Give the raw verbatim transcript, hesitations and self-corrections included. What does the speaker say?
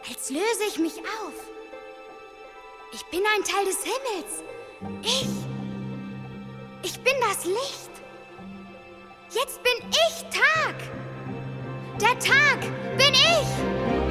als löse ich mich auf. Ich bin ein Teil des Himmels. Ich. Ich bin das Licht. Jetzt bin ich Tag. Der Tag bin ich.